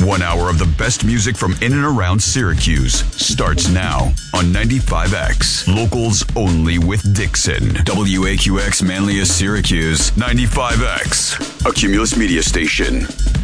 1 hour of the best music from in and around Syracuse starts now on 95X. Locals only with Dixon. WAQX Manlius Syracuse. 95X. A Cumulus Media Station.